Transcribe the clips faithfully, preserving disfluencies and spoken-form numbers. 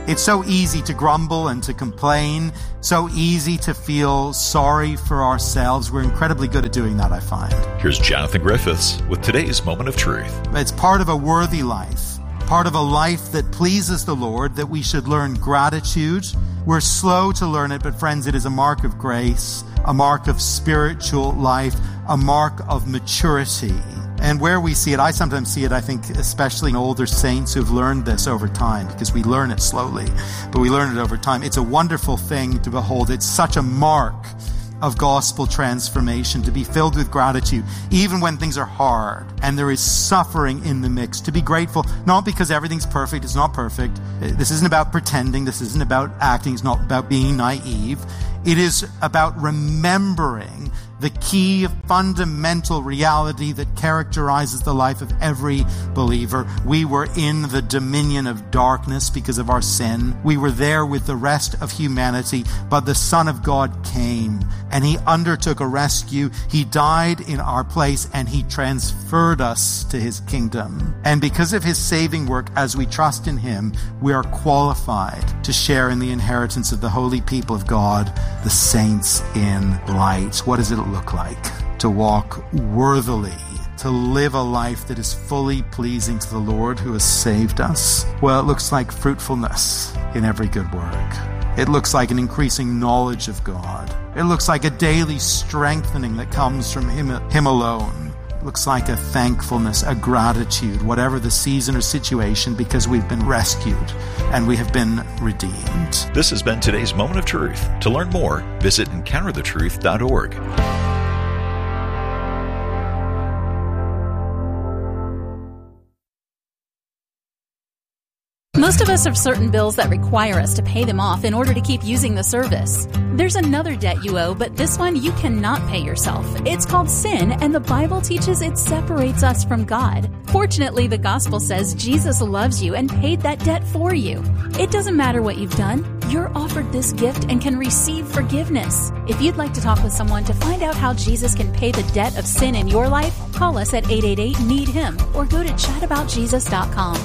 It's so easy to grumble and to complain, so easy to feel sorry for ourselves. We're incredibly good at doing that, I find. Here's Jonathan Griffiths with today's Moment of Truth. It's part of a worthy life, part of a life that pleases the Lord, that we should learn gratitude. We're slow to learn it, but friends, it is a mark of grace, a mark of spiritual life, a mark of maturity. And where we see it, I sometimes see it, I think, especially in older saints who've learned this over time, because we learn it slowly, but we learn it over time. It's a wonderful thing to behold. It's such a mark of gospel transformation, to be filled with gratitude, even when things are hard and there is suffering in the mix, to be grateful, not because everything's perfect. It's not perfect. This isn't about pretending. This isn't about acting. It's not about being naive. It is about remembering the key fundamental reality that characterizes the life of every believer. We were in the dominion of darkness because of our sin. We were there with the rest of humanity, but the Son of God came and he undertook a rescue. He died in our place and he transferred us to his kingdom. And because of his saving work, as we trust in him, we are qualified to share in the inheritance of the holy people of God, the saints in light. What does it look like to walk worthily, to live a life that is fully pleasing to the Lord who has saved us? Well, it looks like fruitfulness in every good work. It looks like an increasing knowledge of God. It looks like a daily strengthening that comes from him, him alone. It looks like a thankfulness, a gratitude, whatever the season or situation, because we've been rescued and we have been redeemed. This has been today's Moment of Truth. To learn more, visit encounter the truth dot org. Most of us have certain bills that require us to pay them off in order to keep using the service. There's another debt you owe, but this one you cannot pay yourself. It's called sin, and the Bible teaches it separates us from God. Fortunately, the gospel says Jesus loves you and paid that debt for you. It doesn't matter what you've done. You're offered this gift and can receive forgiveness. If you'd like to talk with someone to find out how Jesus can pay the debt of sin in your life, call us at eight eight eight, need him or go to chat about jesus dot com.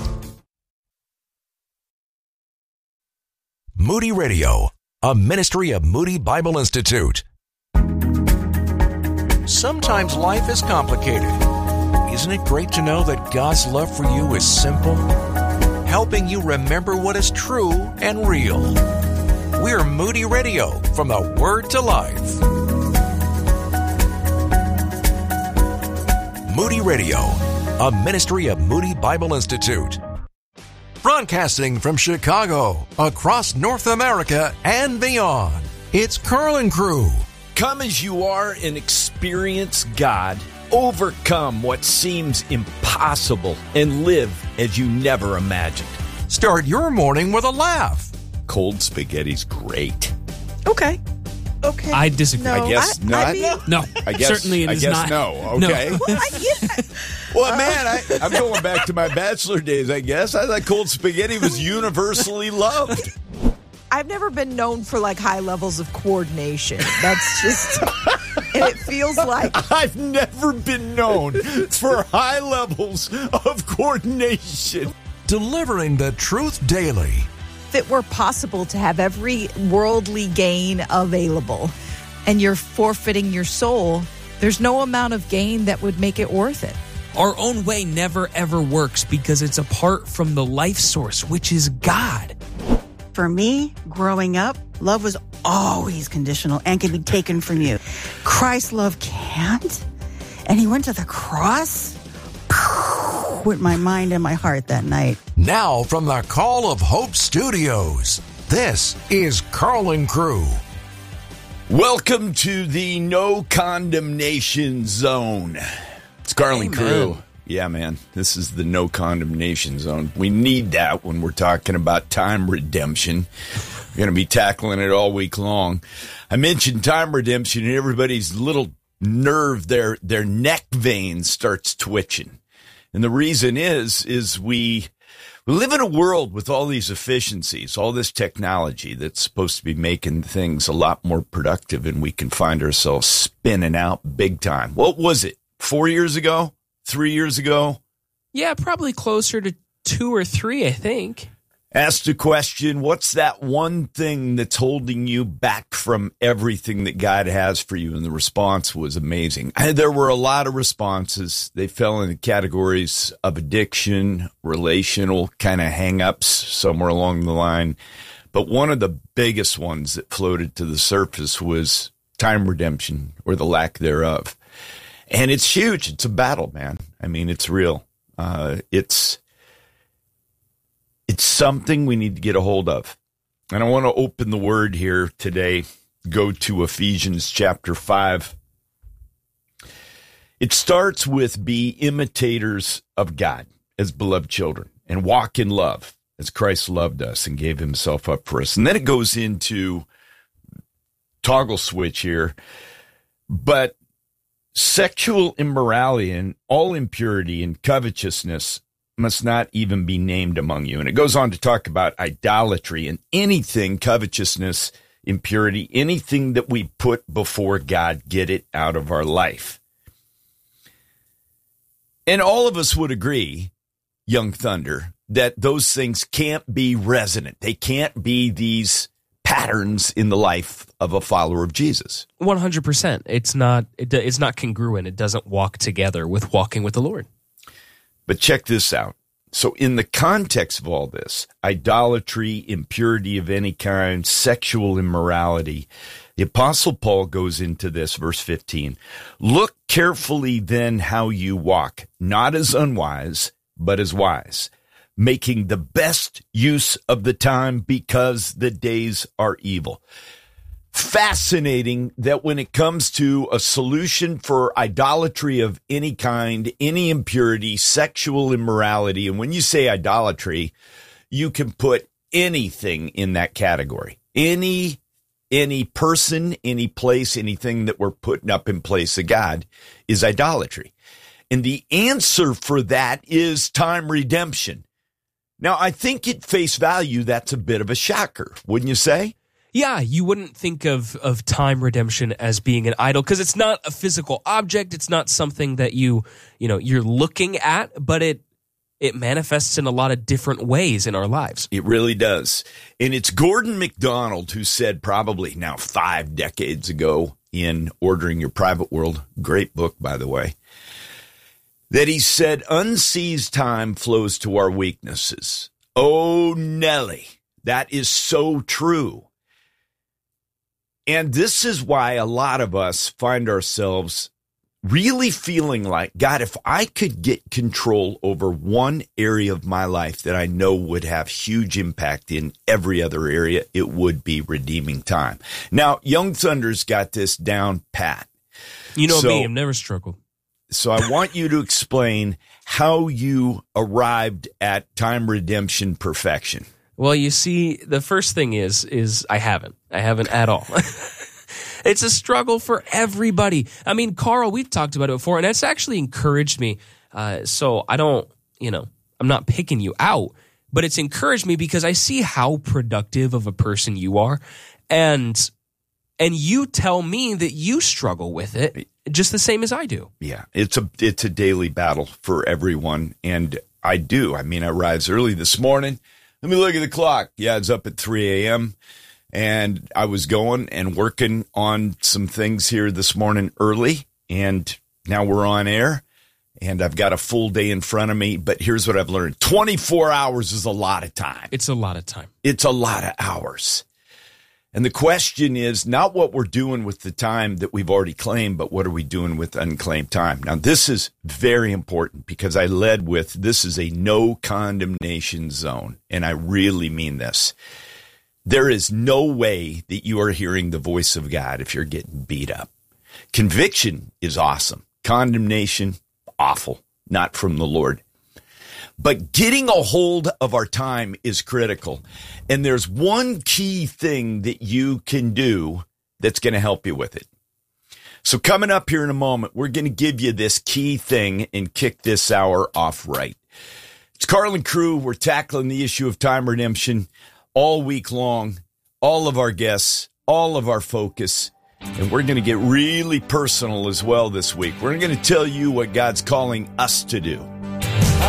Moody Radio, a ministry of Moody Bible Institute. Sometimes life is complicated. Isn't it great to know that God's love for you is simple, helping you remember what is true and real? We're Moody Radio, from the Word to Life. Moody Radio, a ministry of Moody Bible Institute. Broadcasting from Chicago, across North America and beyond, it's Carl and Crew. Come as you are and experience God. Overcome what seems impossible and live as you never imagined. Start your morning with a laugh. Cold spaghetti's great. Okay. Okay. I disagree. No, I guess I, not. I mean, No, I guess, certainly it I is guess not. no. Okay. No. well, I, yeah. Well, man, I, I'm going back to my bachelor days, I guess. I thought cold spaghetti was universally loved. I've never been known for like high levels of coordination. That's just, and it feels like I've never been known for high levels of coordination. Delivering the truth daily. if it were possible to have every worldly gain available and you're forfeiting your soul, there's no amount of gain that would make it worth it. Our own way never, ever works because it's apart from the life source, which is God. For me, growing up, love was always conditional and can be taken from you. Christ's love can't. And he went to the cross with my mind and my heart that night. Now from the Call of Hope Studios, this is Carl and Crew. Welcome to the no condemnation zone. It's Carl and Crew. Yeah, man, this is the no condemnation zone. We need that when we're talking about time redemption. We're going to be tackling it all week long. I mentioned time redemption, and everybody's little nerve, their their neck vein starts twitching. And the reason is, is we, we live in a world with all these efficiencies, all this technology that's supposed to be making things a lot more productive, and we can find ourselves spinning out big time. What was it? Four years ago? Three years ago? Yeah, probably closer to two or three, I think. Asked a question, what's that one thing that's holding you back from everything that God has for you? And the response was amazing. There were a lot of responses. They fell into categories of addiction, relational kind of hang-ups somewhere along the line. But one of the biggest ones that floated to the surface was time redemption, or the lack thereof. And it's huge. It's a battle, man. I mean, it's real. Uh, it's... It's something we need to get a hold of. And I want to open the word here today, go to Ephesians chapter five. It starts with be imitators of God as beloved children and walk in love as Christ loved us and gave himself up for us. And then it goes into toggle switch here. But sexual immorality and all impurity and covetousness must not even be named among you. And it goes on to talk about idolatry and anything, covetousness, impurity, anything that we put before God, get it out of our life. And all of us would agree, Young Thunder, that those things can't be resonant. They can't be these patterns in the life of a follower of Jesus. one hundred percent. It's not, it, it's not congruent. It doesn't walk together with walking with the Lord. But check this out. So in the context of all this, idolatry, impurity of any kind, sexual immorality, the Apostle Paul goes into this, verse fifteen. Look carefully then how you walk, not as unwise, but as wise, making the best use of the time because the days are evil. Fascinating that when it comes to a solution for idolatry of any kind, any impurity, sexual immorality, and when you say idolatry, you can put anything in that category. Any, any person, any place, anything that we're putting up in place of God is idolatry. And the answer for that is time redemption. Now, I think at face value, that's a bit of a shocker, wouldn't you say? Yeah, you wouldn't think of, of time redemption as being an idol because it's not a physical object. It's not something that you, you know, you're looking at, but it it manifests in a lot of different ways in our lives. It really does. And it's Gordon MacDonald who said probably now five decades ago in Ordering Your Private World, great book, by the way, that he said, unseized time flows to our weaknesses. Oh, Nelly, that is so true. And this is why a lot of us find ourselves really feeling like, God, if I could get control over one area of my life that I know would have huge impact in every other area, it would be redeeming time. Now, Young Thunder's got this down pat. You know so, me, I've never struggled. So I want you to explain how you arrived at time redemption perfection. Well, you see, the first thing is, is I haven't. I haven't at all. It's a struggle for everybody. I mean, Carl, we've talked about it before, and it's actually encouraged me. Uh, so I don't, you know, I'm not picking you out, but it's encouraged me because I see how productive of a person you are. And, and you tell me that you struggle with it just the same as I do. Yeah, it's a, it's a daily battle for everyone. And I do. I mean, I rise early this morning. Let me look at the clock. Yeah, it's up at three a.m. And I was going and working on some things here this morning early. And now we're on air. And I've got a full day in front of me. But here's what I've learned. twenty-four hours is a lot of time. It's a lot of time. It's a lot of hours. And the question is not what we're doing with the time that we've already claimed, but what are we doing with unclaimed time? Now, this is very important because I led with this is a no condemnation zone, and I really mean this. There is no way that you are hearing the voice of God if you're getting beat up. Conviction is awesome. Condemnation, awful, not from the Lord. But getting a hold of our time is critical. And there's one key thing that you can do that's going to help you with it. So coming up here in a moment, we're going to give you this key thing and kick this hour off right. It's Carl and Crew. We're tackling the issue of time redemption all week long. All of our guests, all of our focus. And we're going to get really personal as well this week. We're going to tell you what God's calling us to do.